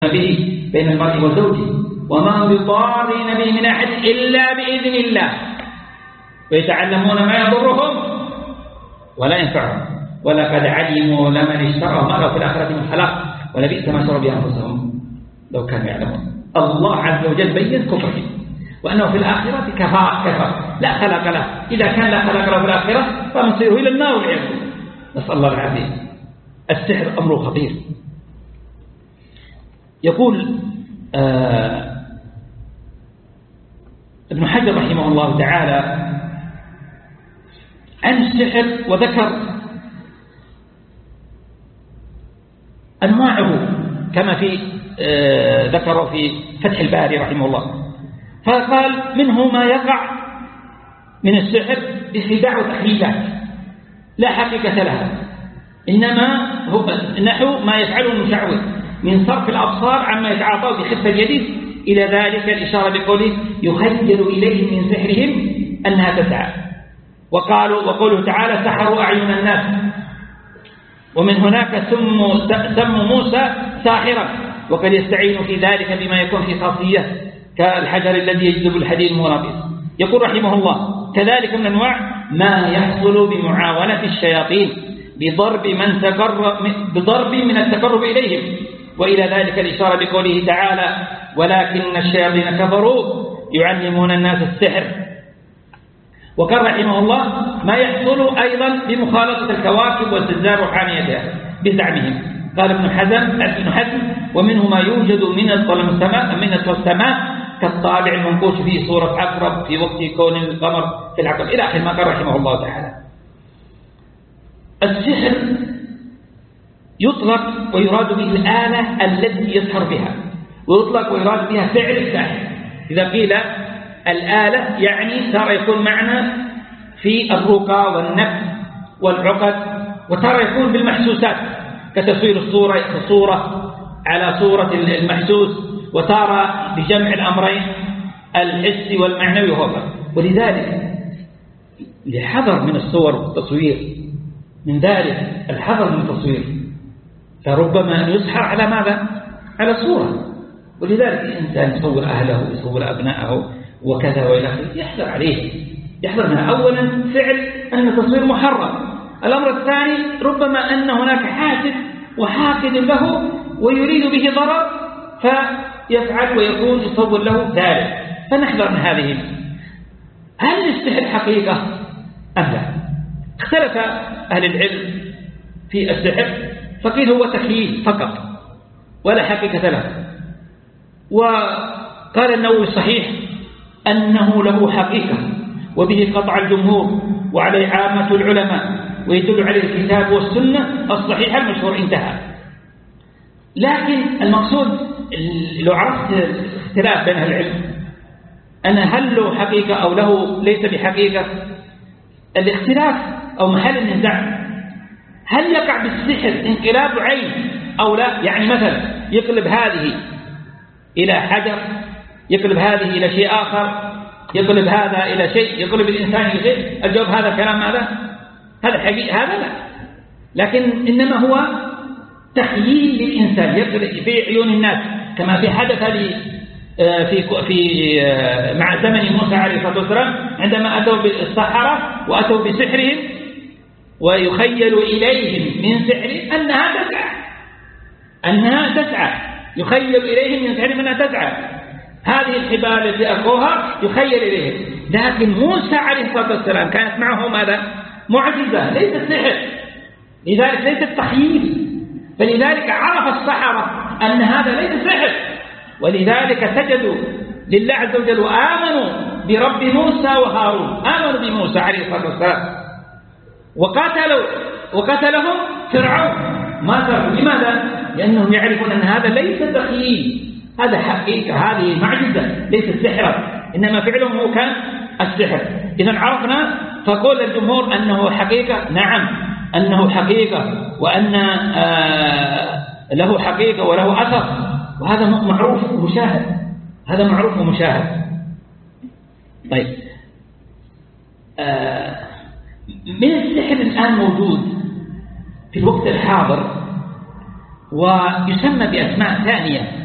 به بين المرء وزوجه وما هم بضارين به من أحد إلا بإذن الله ويتعلمون ما يضرهم ولا ينفعهم ولقد علموا لمن اشترى ما له في الآخرة من خلاق ولبئس ما شروا بأنفسهم لو كانوا يعلمون. الله عز وجل بين كفره وأنه في الآخرة كفر لا خلق له. إذا كان لا خلق له في الآخرة فمصيره إلى النار والعياذ بالله، نسأل الله العافية. السحر أمره خطير. يقول ابن حجر رحمه الله تعالى عن السحر وذكر أنواعه كما في ذكره في فتح الباري رحمه الله، فقال منه ما يقع من السحر بخداع وتحليلات لا حقيقة لها، إنما هو نحو ما يفعله المشعوذ من صرف الأبصار عما يتعاطاه بخفة يده إلى ذلك الإشارة بقوله يخيل إليه من سحرهم أنها تسعى. وقوله تعالى سحروا أعين الناس، ومن هناك سموا موسى ساحرا، وقد يستعين في ذلك بما يكون في خاصية كالحجر الذي يجذب الحديد المغناطيسي. يقول رحمه الله كذلك من أنواع ما يحصل بمعاونة الشياطين بضرب من التقرب إليهم، وإلى ذلك الإشارة بقوله تعالى ولكن الشياطين كفروا يعلمون الناس السحر. وقال رحمه الله ما يحصل أيضا بمخالطة الكواكب واستزداد روحانيتها بزعمهم. قال ابن حزم ومنه ما يوجد من السماء كالطابع المنقوش في صورة عقرب في وقت كون القمر في العقرب إلى آخر ما قال رحمه الله تعالى. السحر يطلق ويراد به الآلة التي يسحر بها، ويطلق ويراد بها فعل الساحر. إذا قيل الآلة يعني ترى يكون معنى في الرقى والنفس والعقد، وترى يكون بالمحسوسات كتصوير الصورة على صورة المحسوس، وترى بجمع الأمرين الحسي والمعنوي وهذا. ولذلك لحذر من الصور والتصوير، من ذلك الحذر من التصوير، فربما يسحر على ماذا؟ على صورة. ولذلك الإنسان يصور أهله يصور أبنائه وكذا وإلى آخره، يحذر عليه، يحذر منها. أولا فعل أن التصوير محرم. الأمر الثاني ربما أن هناك حاسد وحاقد له ويريد به ضرر فيفعل ويكون يصور له ذلك، فنحذر من هذه. هل السحر حقيقة أم لا؟ اختلف أهل العلم في السحر، فقيل هو تخيل فقط ولا حقيقة له. وقال النووي صحيح أنه له حقيقة، وبه قطع الجمهور وعليه عامة العلماء، ويدل عليه الكتاب والسنة الصحيحة المشهور انتهى. لكن المقصود لو عرفت اختلاف بين العلم أن هل له حقيقة أو له ليس بحقيقة، الاختلاف أو محل النزاع هل يقع بالسحر انقلاب عين أو لا. يعني مثلا يقلب هذه إلى حجر، يقلب هذه إلى شيء آخر، يقلب هذا إلى شيء، يقلب الإنسان إلى شيء. الجواب هذا كلام هذا حقيقة، هذا لا. لكن إنما هو تخييل للإنسان يقلب في عيون الناس، كما في حدث في مع زمن موسى عليه الصلاة والسلام عندما أتوا بالسحرة وأتوا بسحرهم ويخيل إليهم من سحرهم أنها تسعى، يخيل إليهم من سحرهم أنها تسعى. هذه الحبال التي ألقوها يخيل إليهم. لكن موسى عليه الصلاة والسلام كانت معه ماذا؟ معجزة، ليس السحر، لذلك ليس التخييل. فلذلك عرف السحرة أن هذا ليس سحر، ولذلك سجدوا لله عز وجل وآمنوا برب موسى وهارون، آمنوا بموسى عليه الصلاة والسلام، وقتلهم فرعون. لماذا؟ لأنهم يعرفون أن هذا ليس تخييل، هذا حقيقة، هذه معجزة ليست سحرا، إنما فعلهم هو كان السحر. إذا عرفنا. فقول الجمهور أنه حقيقة، نعم أنه حقيقة، وأن له حقيقة وله أثر، وهذا معروف ومشاهد، هذا معروف ومشاهد. طيب من السحر الآن موجود في الوقت الحاضر ويسمى بأسماء ثانية